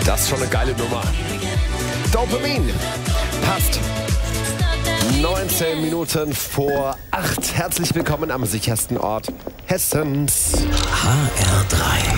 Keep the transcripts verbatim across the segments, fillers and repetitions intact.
Das ist schon eine geile Nummer. Dopamin. Passt. neunzehn Minuten vor acht. Herzlich willkommen am sichersten Ort Hessens. H R drei.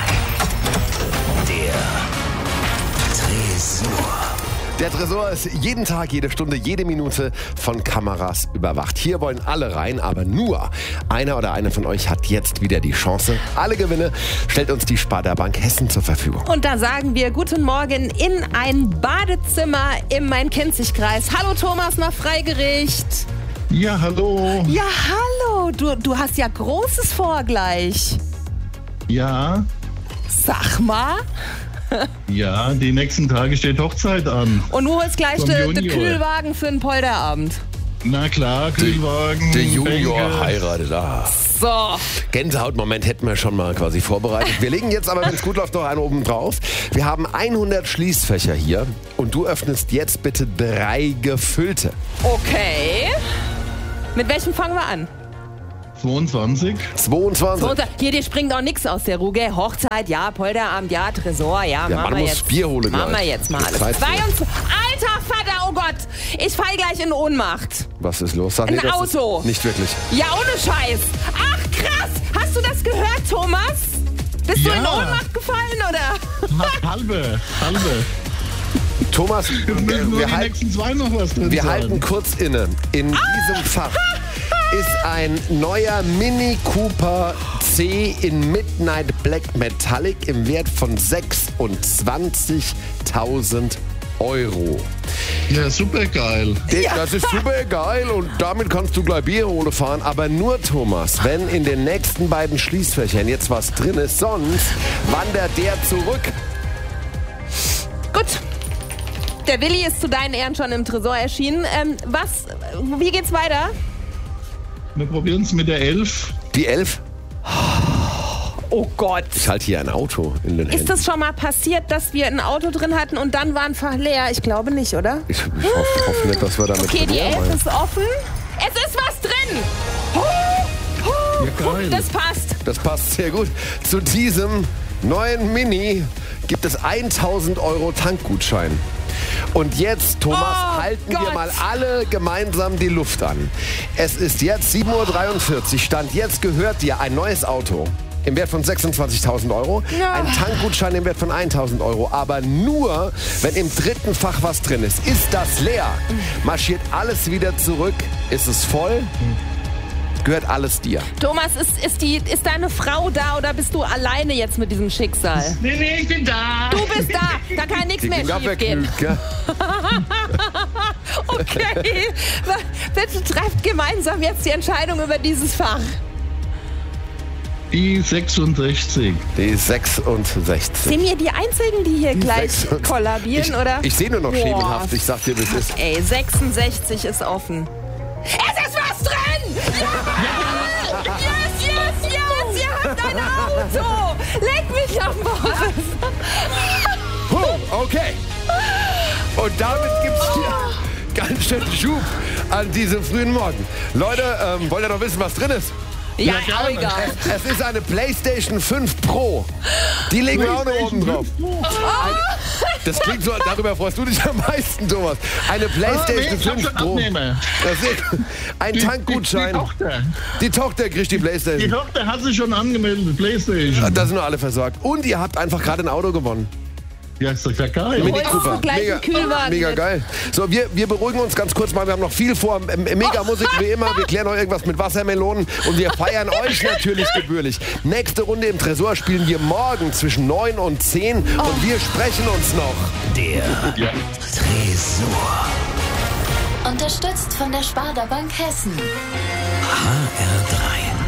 Der Tresor. Der Tresor ist jeden Tag, jede Stunde, jede Minute von Kameras überwacht. Hier wollen alle rein, aber nur einer oder eine von euch hat jetzt wieder die Chance. Alle Gewinne stellt uns die Sparda-Bank Hessen zur Verfügung. Und da sagen wir guten Morgen in ein Badezimmer im Main-Kinzig-Kreis. Hallo Thomas nach Freigericht. Ja, hallo. Ja, hallo. Du, du hast ja Großes vor gleich. Ja, Sag mal. ja, die nächsten Tage steht Hochzeit an. Und du holst gleich Vom den Junior. Kühlwagen für den Polterabend. Na klar, Kühlwagen. Der Junior Bänke. heiratet. Ah. So. Gänsehautmoment hätten wir schon mal quasi vorbereitet. Wir legen jetzt aber, wenn es gut läuft, noch einen oben drauf. Wir haben hundert Schließfächer hier und du öffnest jetzt bitte drei gefüllte. Okay. Mit welchem fangen wir an? zweiundzwanzig. zweiundzwanzig. So, hier, dir springt auch nichts aus der Ruge. Hochzeit, ja, Polterabend, ja, Tresor, ja, Ja, machen Mann wir muss jetzt. Bier holen Machen gleich. wir jetzt mal alles. Zeit für- zweiundzwanzig. Alter Vater, oh Gott, ich fall gleich in Ohnmacht. Was ist los? Sag, Ein das Auto. Ist nicht wirklich. Ja, ohne Scheiß. Ach, krass. Hast du das gehört, Thomas? Bist du Ja. in Ohnmacht gefallen, oder? Ha- Halbe, halbe. Thomas, Es müssen wir, nur wir, die halten, nächsten zwei noch was drin wir sein. halten kurz inne. In diesem Fach ist ein neuer Mini Cooper C in Midnight Black Metallic im Wert von sechsundzwanzigtausend Euro. Ja, super geil. Den- Das ist super geil und damit kannst du gleich Bierhole fahren. Aber nur, Thomas, wenn in den nächsten beiden Schließfächern jetzt was drin ist, sonst wandert der zurück. Gut. Der Willi ist zu deinen Ehren schon im Tresor erschienen. Ähm, was, wie geht's weiter? Wir probieren es mit der elf. Die elf? Oh Gott. Ich halte hier ein Auto in den Ist Händen. das schon mal passiert, dass wir ein Auto drin hatten und dann war ein Fach leer? Ich glaube nicht, oder? Ich, ich hoffe, hoffe nicht, dass wir damit Okay, die Probleme elf haben. ist offen. Es ist was drin. Huh, huh. Ja, geil. Das passt. Das passt sehr gut. Zu diesem neuen Mini gibt es tausend Euro Tankgutschein. Und jetzt, Thomas, Oh halten Gott. wir mal alle gemeinsam die Luft an. Es ist jetzt sieben Uhr dreiundvierzig. Stand jetzt gehört dir ein neues Auto im Wert von sechsundzwanzigtausend Euro. Ja. Ein Tankgutschein im Wert von tausend Euro. Aber nur, wenn im dritten Fach was drin ist. Ist das leer? Marschiert alles wieder zurück? Ist es voll? Gehört alles dir. Thomas, ist, ist, die, ist deine Frau da oder bist du alleine jetzt mit diesem Schicksal? Nee, nee, ich bin da. Du bist da. Da kann nichts Die mehr ging schief gehen. abwegknügt, gell? Okay. Bitte trefft gemeinsam jetzt die Entscheidung über dieses Fach. Die sechsundsechzig. Die sechsundsechzig. Sind wir die Einzigen, die hier Die gleich sechsundsechzig. kollabieren, ich, oder? Ich sehe nur noch Boah. schemenhaft. Ich sag dir, wie es ist. Ey, sechsundsechzig ist offen. Es ist was drin! Ja! Yes, yes, yes! Ihr habt ein Auto! Leg mich am Boden! Puh, okay. Und damit gibt's hier ganz schön Schub an diesem frühen Morgen. Leute, ähm, wollt ihr noch wissen, was drin ist? Ja, Ja, auch gerne. egal. Es ist eine PlayStation fünf Pro. Die legen wir auch noch oben drauf. Ein, das klingt so, darüber freust du dich am meisten, Thomas. Eine Ah, nee, PlayStation ich hab fünf schon Pro. Abnehmer. Das ist ein Die, Tankgutschein. Die, die Tochter. Die Tochter kriegt die Die PlayStation. Tochter hat sich schon angemeldet, Playstation. Da sind nur alle versorgt. Und ihr habt einfach gerade ein Auto gewonnen. Ja, ist doch ja geil. Mini Holst Cooper. du gleich Mega, einen Kühlwagen mega mit? geil. So, wir, wir beruhigen uns ganz kurz mal. Wir haben noch viel vor. Ähm, Mega Musik wie immer. Wir klären noch irgendwas mit Wassermelonen. Und wir feiern euch natürlich gebührlich. Nächste Runde im Tresor spielen wir morgen zwischen neun und zehn. Und wir sprechen uns noch. Der Ja. Tresor. Unterstützt von der Sparda Bank Hessen. H R drei.